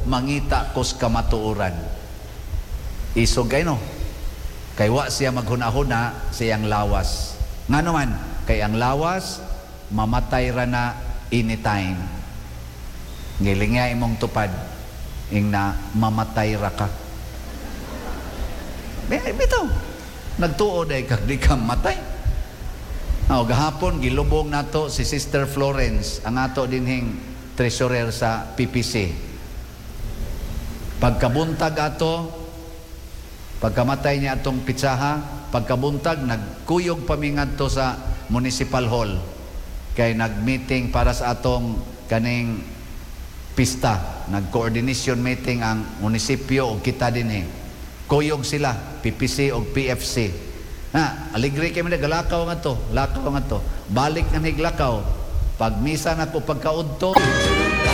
mangita kos kamatuoran. Isog kay no. Kay wa siya maghuna-huna siyang lawas. Nga naman, kay ang lawas, mamatay ra na anytime. Giling nga imong tupad, ing na mamatay ra ka. Bitaw, nagtuod ay kag di ka matay. Gahapon, gilubong nato si Sister Florence, ang ato dinhing treasurer sa PPC. Pagkabuntag ato, pagkamatay niya atong pitsaha, pagkabuntag, nagkuyog pamingad to sa Municipal Hall. Kay nag-meeting para sa atong kaning pista. Nag-coordination meeting ang munisipyo o kita din Kuyog sila, PPC o PFC. Aligre kami na, lakaw nga to. Balik nga higlakaw. Pag misa na ko pagkaudto,